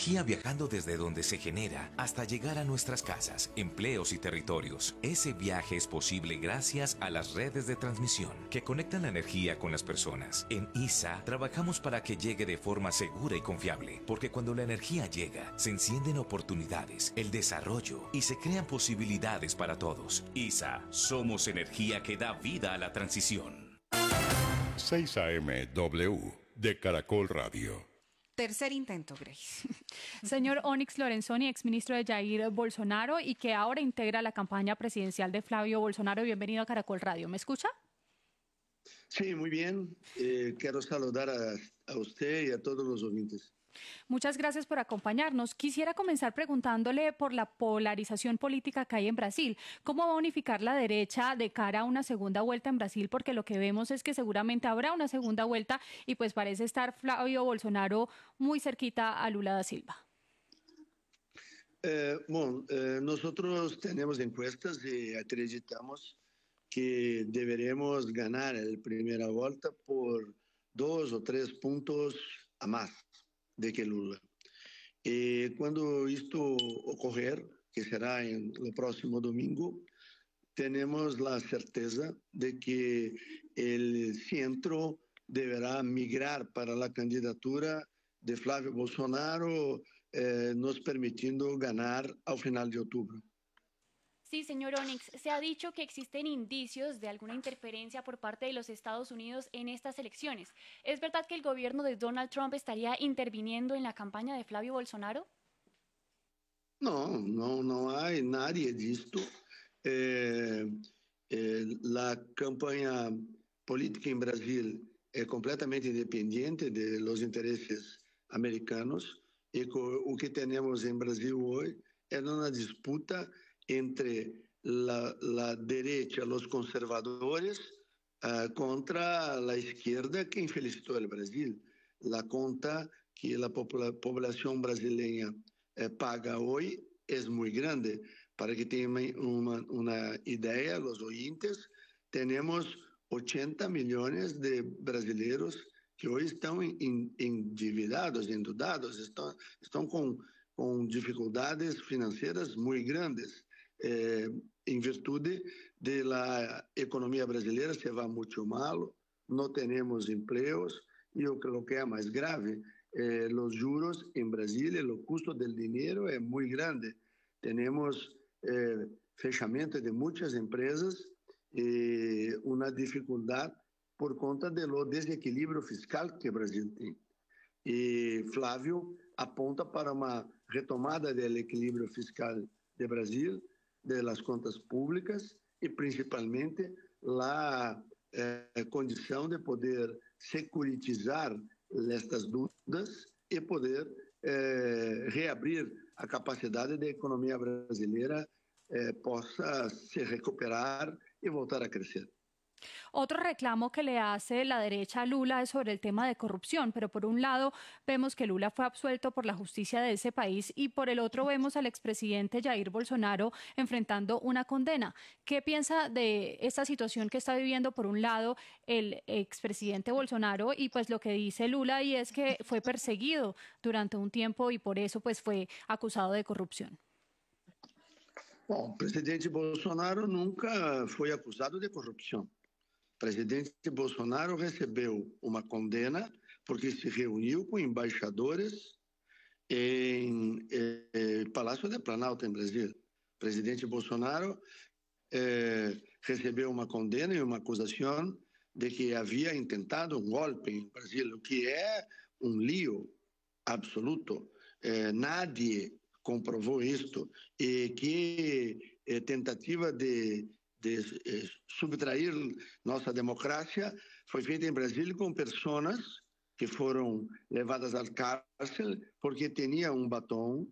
energía viajando desde donde se genera hasta llegar a nuestras casas, empleos y territorios. Ese viaje es posible gracias a las redes de transmisión que conectan la energía con las personas. En ISA trabajamos para que llegue de forma segura y confiable, porque cuando la energía llega, se encienden oportunidades, el desarrollo y se crean posibilidades para todos. ISA, somos energía que da vida a la transición. 6 AM W de Caracol Radio. Tercer intento, Grace. Señor Onyx Lorenzoni, exministro de Jair Bolsonaro y que ahora integra la campaña presidencial de Flavio Bolsonaro. Bienvenido a Caracol Radio. ¿Me escucha? Sí, muy bien. Quiero saludar a usted y a todos los oyentes. Muchas gracias por acompañarnos. Quisiera comenzar preguntándole por la polarización política que hay en Brasil. ¿Cómo va a unificar la derecha de cara a una segunda vuelta en Brasil? Porque lo que vemos es que seguramente habrá una segunda vuelta y pues parece estar Flavio Bolsonaro muy cerquita a Lula da Silva. Nosotros tenemos encuestas y acreditamos que deberemos ganar la primera vuelta por 2 o 3 puntos a más de que Lula. Cuando esto ocorrer, que será en el próximo domingo, tenemos la certeza de que el centro deberá migrar para la candidatura de Flavio Bolsonaro, nos permitiendo ganar al final de octubre. Sí, señor Onyx, se ha dicho que existen indicios de alguna interferencia por parte de los Estados Unidos en estas elecciones. ¿Es verdad que el gobierno de Donald Trump estaría interviniendo en la campaña de Flavio Bolsonaro? No hay nadie de esto. La campaña política en Brasil es completamente independiente de los intereses americanos y lo que tenemos en Brasil hoy es una disputa entre la derecha, los conservadores, contra la izquierda que felicitó el Brasil. La conta que la población brasileña paga hoy es muy grande. Para que tengan una idea, los oyentes, tenemos 80 millones de brasileños que hoy están endividados, endeudados, están con dificultades financieras muy grandes. En virtud de la economía brasileña se va mucho mal, no tenemos empleos y yo creo que es más grave. Los juros en Brasil, el costo del dinero es muy grande. Tenemos fechamento de muchas empresas y una dificultad por cuenta de lo desequilibrio fiscal que Brasil tiene. Y Flávio aponta para una retomada del equilibrio fiscal de Brasil, de las cuentas públicas y principalmente la condición de poder securitizar estas deudas y poder reabrir a capacidad de economía brasileira possa se recuperar y voltar a crecer. Otro reclamo que le hace la derecha a Lula es sobre el tema de corrupción, pero por un lado vemos que Lula fue absuelto por la justicia de ese país y por el otro vemos al expresidente Jair Bolsonaro enfrentando una condena. ¿Qué piensa de esta situación que está viviendo por un lado el expresidente Bolsonaro y pues lo que dice Lula y es que fue perseguido durante un tiempo y por eso pues fue acusado de corrupción? Bom, o presidente Bolsonaro nunca foi acusado de corrupção. O presidente Bolsonaro recebeu uma condena porque se reuniu com embaixadores em Palácio do Planalto, em Brasil. O presidente Bolsonaro recebeu uma condena e uma acusação de que havia intentado um golpe em Brasil, o que é um lío absoluto. Nadie comprovou isto e que tentativa de subtrair nossa democracia foi feita em Brasília com pessoas que foram levadas ao cárcel porque tinham um batom,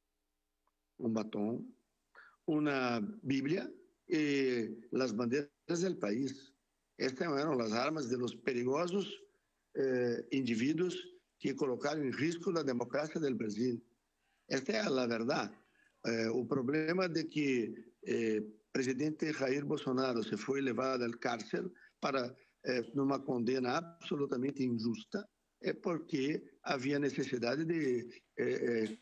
uma Bíblia e as bandeiras do país. Estas eram as armas de los perigosos indivíduos que colocaram em risco a democracia do Brasil. Esta é a verdade. O problema de que presidente Jair Bolsonaro se foi levado ao cárcel para numa condena absolutamente injusta é porque havia necessidade de